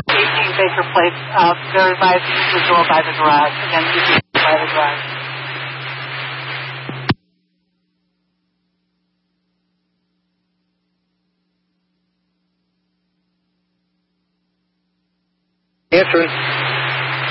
18 Baker Place. They're by the door by the garage. Again, you can see by the garage. Answering.